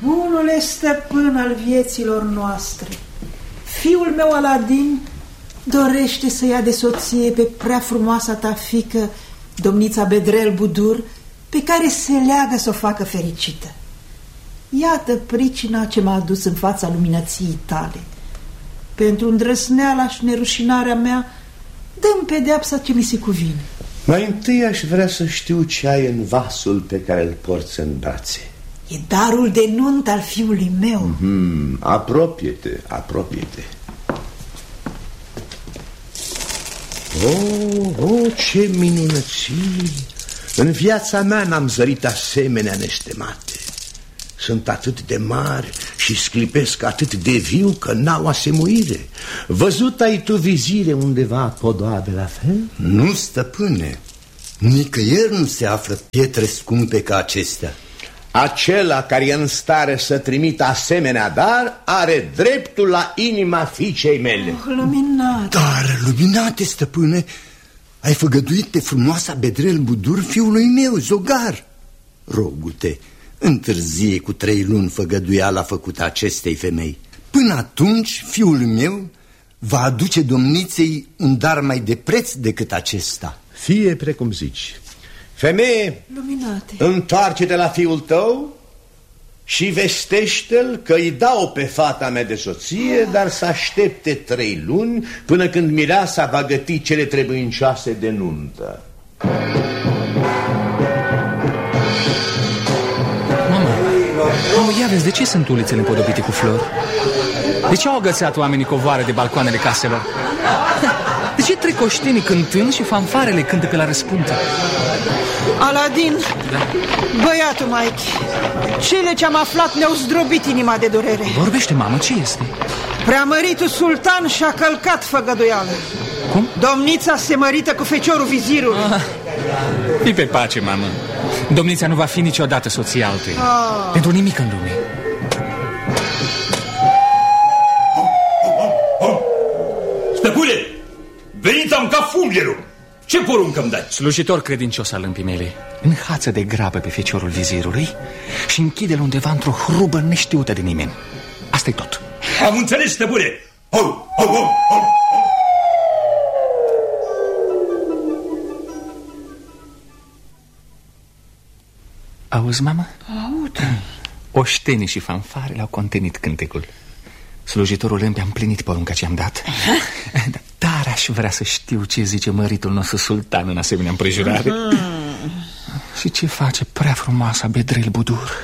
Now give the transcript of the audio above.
Bunule stăpân al vieților noastre, fiul meu Aladin dorește să ia de soție pe prea frumoasa ta fiică, domnița Bedrel Budur, pe care se leagă să o facă fericită. Iată pricina ce m-a adus în fața luminăției tale. Pentru îndrăsneala și nerușinarea mea, dă-mi pedeapsa ce mi se cuvine. Mai întâi aș vrea să știu ce ai în vasul pe care îl porți în brațe. E darul de nunt al fiului meu. Apropie-te, apropie-te. Ce minunății! În viața mea n-am zărit asemenea nestemate. Sunt atât de mari și sclipesc atât de viu că n-au asemuire. Văzut ai tu vizire undeva podoabe la fel? Nu, stăpâne, nicăieri nu se află pietre scumpe ca acestea. Acela care e în stare să trimită asemenea dar are dreptul la inima fiicei mele. Luminate. Dar, luminate, stăpâne, ai făgăduit pe frumoasa Bedrel Budur fiului meu, Zogar. Rogu-te, întârzie cu 3 luni făgăduiala făcută acestei femei. Până atunci, fiul meu va aduce domniței un dar mai de preț decât acesta. Fie precum zici. Femeie, Luminate, întoarce-te la fiul tău și vestește-l că îi dau pe fata mea de soție, dar să aștepte 3 luni până când mireasa va găti cele trebuincioase de nuntă. Mamă, ia vezi, de ce sunt ulițele împodobite cu flori? De ce au agățat oamenii covoare de balcoanele caselor? De ce trec oștenii cântând și fanfarele cântă pe la răspuntă? Aladin, băiatul Maichi, cele ce am aflat ne-au zdrobit inima de durere. Vorbește, mamă, ce este? Preamăritul sultan și-a călcat făgăduială. Cum? Domnița se mărită cu feciorul vizirului. Fii pe pace, mamă. Domnița nu va fi niciodată soția altui. Pentru nimic în lume. Stăpâne, veniți am ca fungherul. Ce poruncă-mi dai? Slujitor credincios al lâmpii mele, înhață de grabă pe feciorul vizirului și închide-l undeva într-o hrubă neștiută de nimeni. Asta-i tot. Am înțeles, stăpâne. Auzi, mamă? Aud. Oștenii și fanfarele au contenit cântecul. Slujitorul lâmpii a împlinit porunca ce am dat. Dar aș vrea să știu ce zice măritul nostru sultan în asemenea împrejurare. Și ce face prea frumoasa Bedrel Budur.